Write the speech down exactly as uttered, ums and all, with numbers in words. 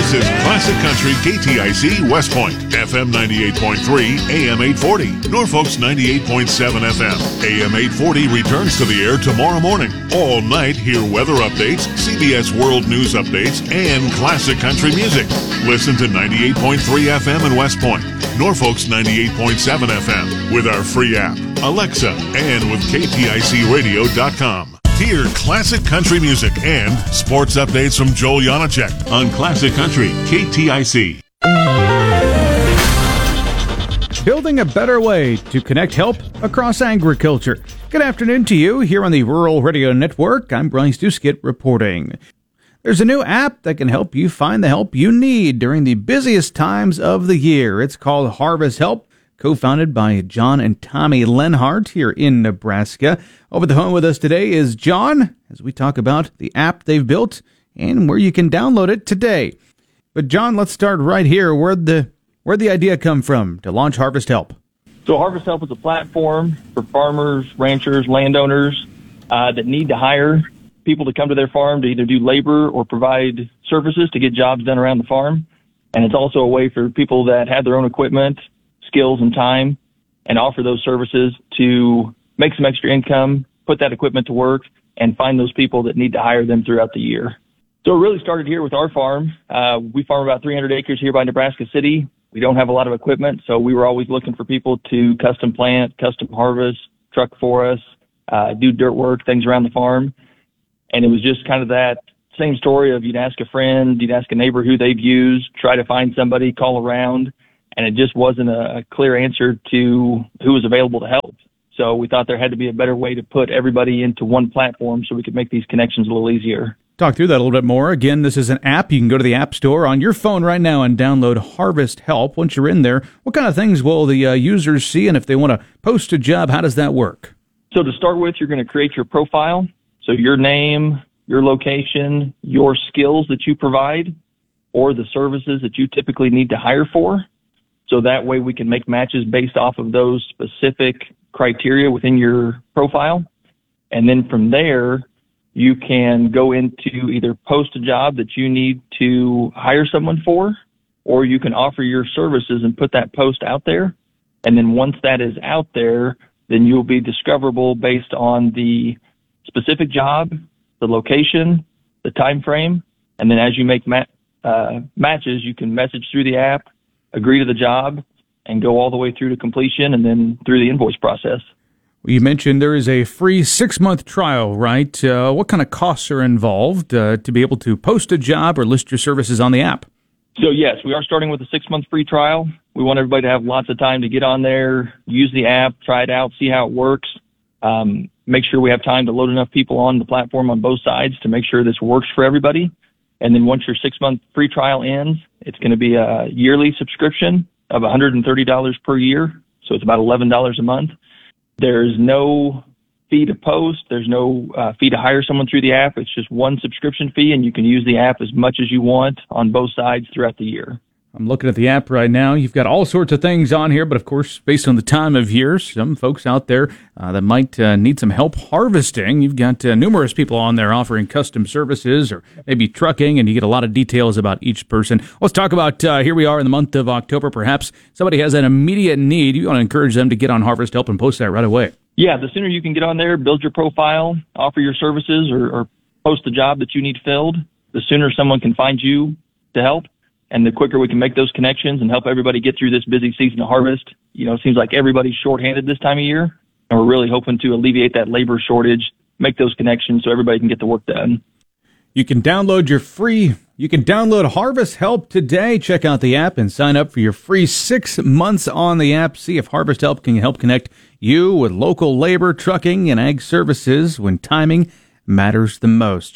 This is Classic Country K T I C West Point, F M ninety-eight point three, A M eight forty. Norfolk's ninety-eight point seven F M. A M eight forty returns to the air tomorrow morning. All night, hear weather updates, C B S World News updates, and classic country music. Listen to ninety-eight point three F M in West Point, Norfolk's ninety-eight point seven F M, with our free app, Alexa, and with K T I C radio dot com. Hear classic country music and sports updates from Joel Janacek on Classic Country K T I C. Building a better way to connect help across agriculture. Good afternoon to you here on the Rural Radio Network. I'm Bryce Duskett reporting. There's a new app that can help you find the help you need during the busiest times of the year. It's called Harvest Help, co-founded by John and Tommy Lenhart here in Nebraska. Over the phone with us today is John, as we talk about the app they've built and where you can download it today. But John, let's start right here. Where'd the, where'd the idea come from to launch Harvest Help? So Harvest Help is a platform for farmers, ranchers, landowners uh, that need to hire people to come to their farm to either do labor or provide services to get jobs done around the farm. And it's also a way for people that have their own equipment, skills, and time, and offer those services to make some extra income, put that equipment to work, and find those people that need to hire them throughout the year. So it really started here with our farm. Uh, we farm about three hundred acres here by Nebraska City. We don't have a lot of equipment, so we were always looking for people to custom plant, custom harvest, truck for us, uh, do dirt work, things around the farm. And it was just kind of that same story of you'd ask a friend, you'd ask a neighbor who they've used, try to find somebody, call around, and it just wasn't a clear answer to who was available to help. So we thought there had to be a better way to put everybody into one platform so we could make these connections a little easier. Talk through that a little bit more. Again, this is an app. You can go to the App Store on your phone right now and download Harvest Help. Once you're in there, what kind of things will the uh, users see? And if they want to post a job, how does that work? So to start with, you're going to create your profile. So your name, your location, your skills that you provide, or the services that you typically need to hire for. So that way we can make matches based off of those specific criteria within your profile. And then from there, you can go into either post a job that you need to hire someone for, or you can offer your services and put that post out there. And then once that is out there, then you'll be discoverable based on the specific job, the location, the time frame. And then as you make ma- uh, matches, you can message through the app, agree to the job, and go all the way through to completion and then through the invoice process. You mentioned there is a free six-month trial, right? Uh, what kind of costs are involved uh, to be able to post a job or list your services on the app? So, yes, we are starting with a six-month free trial. We want everybody to have lots of time to get on there, use the app, try it out, see how it works, um, make sure we have time to load enough people on the platform on both sides to make sure this works for everybody. And then once your six-month free trial ends, it's going to be a yearly subscription of one hundred thirty dollars per year. So it's about eleven dollars a month. There's no fee to post. There's no uh, fee to hire someone through the app. It's just one subscription fee, and you can use the app as much as you want on both sides throughout the year. I'm looking at the app right now. You've got all sorts of things on here, but of course, based on the time of year, some folks out there uh, that might uh, need some help harvesting. You've got uh, numerous people on there offering custom services or maybe trucking, and you get a lot of details about each person. Let's talk about, uh, here we are in the month of October. Perhaps somebody has an immediate need. You want to encourage them to get on Harvest Help and post that right away. Yeah, the sooner you can get on there, build your profile, offer your services, or, or post the job that you need filled, the sooner someone can find you to help. And the quicker we can make those connections and help everybody get through this busy season of harvest. You know, it seems like everybody's shorthanded this time of year, and we're really hoping to alleviate that labor shortage, make those connections so everybody can get the work done. You can download your free, you can download Harvest Help today. Check out the app and sign up for your free six months on the app. See if Harvest Help can help connect you with local labor, trucking, and ag services when timing matters the most.